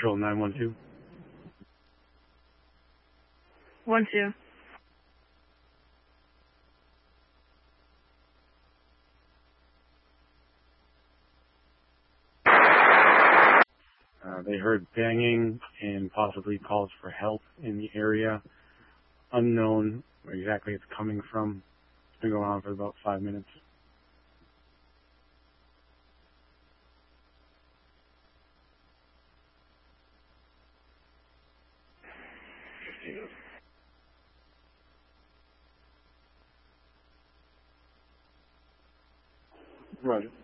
Patrol 912. 1-2. They heard banging and possibly calls for help in the area. Unknown where exactly it's coming from. It's been going on for about 5 minutes. Roger.